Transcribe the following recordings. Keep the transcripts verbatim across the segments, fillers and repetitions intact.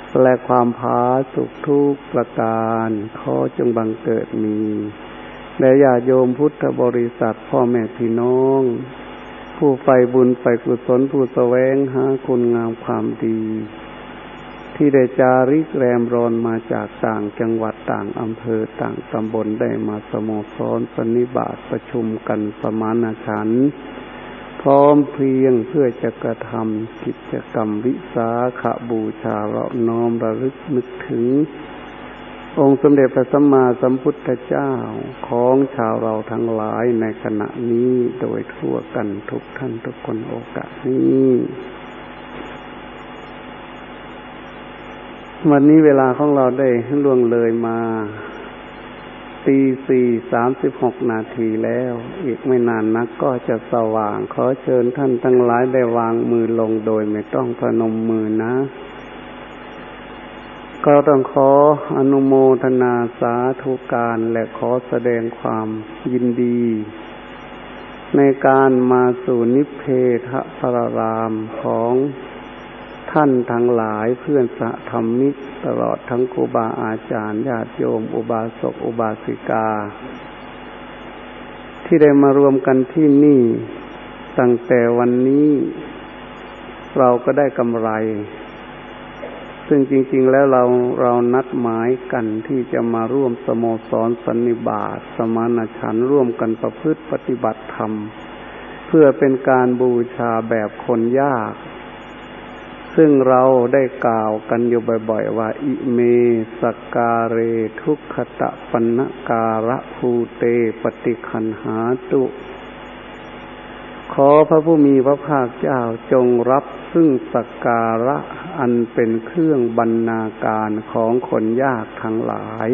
และความผาสุกทุกประการขอจงบังเกิดมีแด่ญาติโยมพุทธบริษัทพ่อแม่พี่น้องผู้ใฝ่บุญใฝ่กุศลผู้แสวงหาคุณงามความดีที่ได้จาริกแรมรอนมาจากต่างจังหวัดต่างอำเภอต่างตำบลได้มาสโมสรสันนิบาตประชุมกันสมานฉันท์พร้อมเพรียงเพื่อจะกระทำกิจกรรมวิสาขบูชาเราน้อมระลึกนึกถึงองค์สมเด็จพระสัมมาสัมพุทธเจ้าของชาวเราทั้งหลายในขณะนี้โดยทั่วกันทุกท่านทุกคนโอกาสนี้วันนี้เวลาของเราได้ล่วงเลยมาตีสี่สามสิบหกนาทีแล้วอีกไม่นานนักก็จะสว่างขอเชิญท่านทั้งหลายได้วางมือลงโดยไม่ต้องพนมมือนะก็ต้องขออนุโมทนาสาธุการและขอแสดงความยินดีในการมาสู่นิพเพทพรารามของท่านทั้งหลายเพื่อนสหธรรมิกตลอดทั้งครูบาอาจารย์ญาติโยมอุบาสกอุบาสิกาที่ได้มารวมกันที่นี่ตั้งแต่วันนี้เราก็ได้กำไรซึ่งจริงๆแล้วเราเรานัดหมายกันที่จะมาร่วมสโมสรสันนิบาตสมานฉันท์ร่วมกันประพฤติปฏิบัติธรรมเพื่อเป็นการบูชาแบบคนยากซึ่งเราได้กล่าวกันอยู่บ่อยๆว่าอิเมสักการเรทุกขตะปันนการะภูเตปฏิคันหาตุขอพระผู้มีพระภาคเจ้าจงรับซึ่งสักการะอันเป็นเครื่องบรรณาการของคนยากทั้งหลาย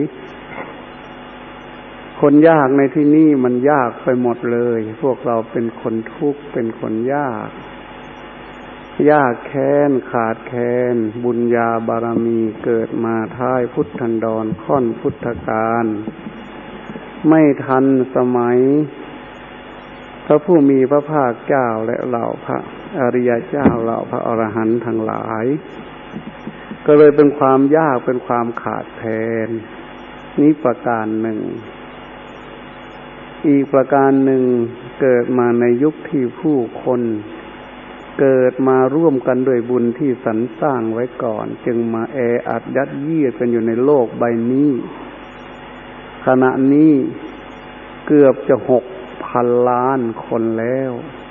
คนยากในที่นี้มันยากไปหมดเลยพวกเราเป็นคนทุกข์เป็นคนยากยากแค้นขาดแคลนบุญญาบารมีเกิดมาท้ายพุทธันดรค่อนพุทธกาลไม่ทันสมัยพระผู้มีพระภาคเจ้าและเหล่าพระอริยเจ้าเหล่าพระอรหันต์ทั้งหลายก็เลยเป็นความยากเป็นความขาดแคลนนี้ประการหนึ่งอีกประการหนึ่งเกิดมาในยุคที่ผู้คนเกิดมาร่วมกันด้วยบุญที่สรรสร้างไว้ก่อนจึงมาแออัดยัดเยียดกันอยู่ในโลกใบนี้ขณะนี้เกือบจะหกพันล้านคนแล้ว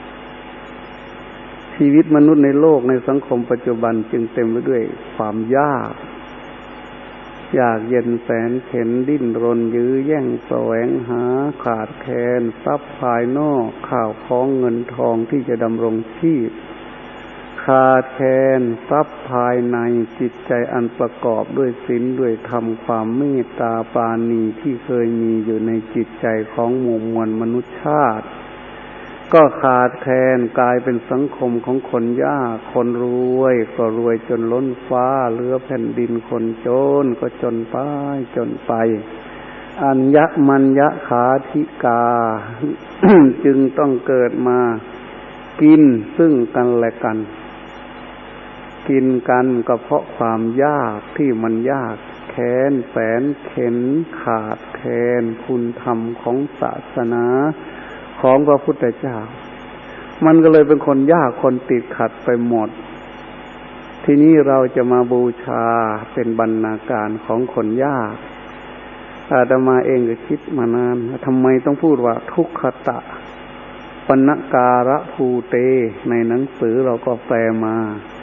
ชีวิตมนุษย์ในโลกในสังคมปัจจุบันจึงเต็มไปด้วยความยากยากเย็นแสนเข็ญดิ้นรนยื้อแย่งแสวงหาขาดแคลนทรัพย์ภายนอกข้าวของเงินทองที่จะดำรงชีพขาดแคลนทรัพย์ภายในจิตใจอันประกอบด้วยศีลด้วยธรรมความเมตตาปราณีที่เคยมีอยู่ในจิตใจของหมู่มวลมนุษยชาติก็ขาดแคลนกลายเป็นสังคมของคนยากคนรวยก็รวยจนล้นฟ้าเหลือแผ่นดินคนจนก็จนไปจนไปอัญญมัญญขาธิกา จึงต้องเกิดมากินซึ่งกันและกันกินกันก็เพราะความยากที่มันยากแค้นแสนเข็ญขาดแคลนคุณธรรมของศาสนาของพระพุทธเจ้ามันก็เลยเป็นคนยากคนติดขัดไปหมดทีนี้เราจะมาบูชาเป็นบรรณาการของคนยากอาตมาเองก็คิดมานานทำไมต้องพูดว่าทุกขตะปันนการะภูเตในหนังสือเราก็แปลมา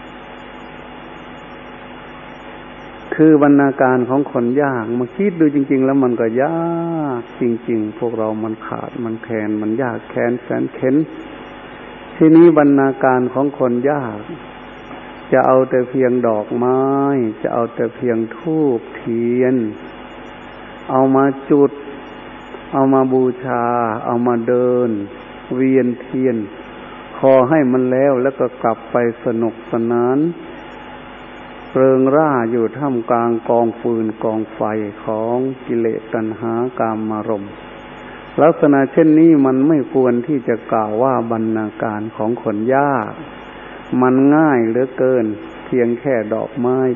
คือบรรณาการของคนยากมาคิดดูจริงๆแล้วมันก็ยากจริงๆพวกเรามันขาดมันแคลนมันยากแค้นแสนเข็ญทีนี้บรรณาการของคนยากจะเอาแต่เพียงดอกไม้จะเอาแต่เพียงธูปเทียนเอามาจุดเอามาบูชาเอามาเดินเวียนเทียนขอให้มันแล้วแล้วก็กลับไปสนุกสนานเริงร่าอยู่ท่ามกลางกองฟืนกองไฟของกิเลสตัณหากามารมณ์ลักษณะเช่นนี้มันไม่ควรที่จะกล่าวว่าบรรณาการของคนยากมันง่ายเหลือเกินเพียงแค่ดอกไม้